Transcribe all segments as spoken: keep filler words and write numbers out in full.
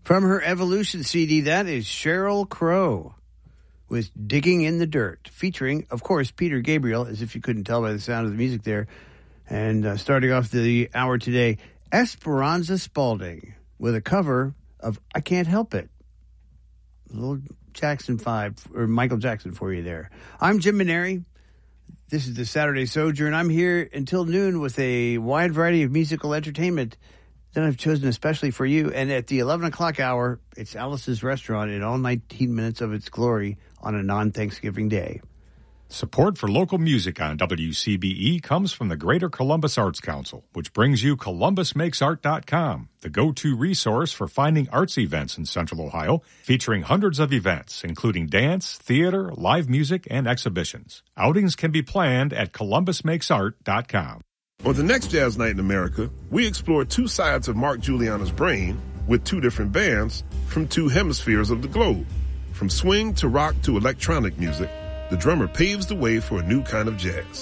From her Evolution C D, that is Sheryl Crow with Digging in the Dirt, featuring, of course, Peter Gabriel, as if you couldn't tell by the sound of the music there. And uh, starting off the hour today, Esperanza Spalding with a cover of I Can't Help It. A little Jackson five, or Michael Jackson for you there. I'm Jim Maneri. This is the Saturday Sojourn. I'm here until noon with a wide variety of musical entertainment that I've chosen especially for you. And at the eleven o'clock hour, it's Alice's Restaurant in all nineteen minutes of its glory on a non-Thanksgiving day. Support for local music on W C B E comes from the Greater Columbus Arts Council, which brings you Columbus Makes Art dot com, the go-to resource for finding arts events in Central Ohio, featuring hundreds of events, including dance, theater, live music, and exhibitions. Outings can be planned at Columbus Makes Art dot com. On the next Jazz Night in America, we explore two sides of Mark Juliana's brain with two different bands from two hemispheres of the globe. From swing to rock to electronic music, the drummer paves the way for a new kind of jazz.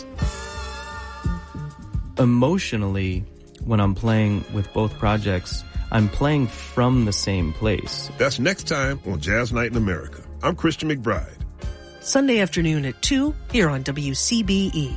Emotionally, when I'm playing with both projects, I'm playing from the same place. That's next time on Jazz Night in America. I'm Christian McBride. Sunday afternoon at two here on W C B E.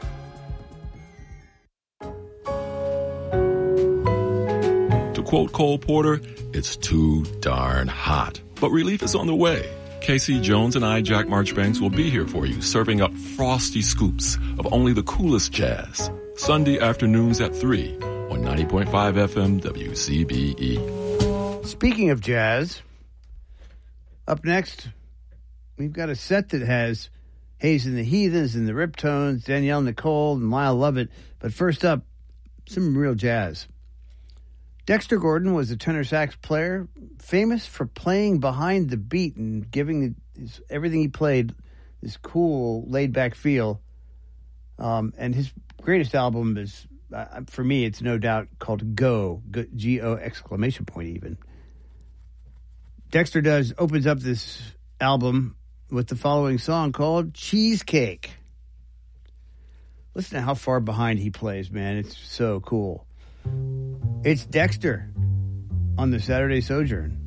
To quote Cole Porter, it's too darn hot. But relief is on the way. Casey Jones and I, Jack Marchbanks, will be here for you, serving up frosty scoops of only the coolest jazz. Sunday afternoons at three on ninety point five F M W C B E. Speaking of jazz, up next, we've got a set that has Hayes and the Heathens and the Riptones, Danielle Nicole and Lyle Lovett. But first up, some real jazz. Dexter Gordon was a tenor sax player, famous for playing behind the beat and giving his, everything he played this cool, laid-back feel. Um, and his greatest album is, uh, for me, it's no doubt called Go, G O exclamation point even. Dexter does opens up this album with the following song called Cheesecake. Listen to how far behind he plays, man. It's so cool. It's Dexter on the Saturday Sojourn.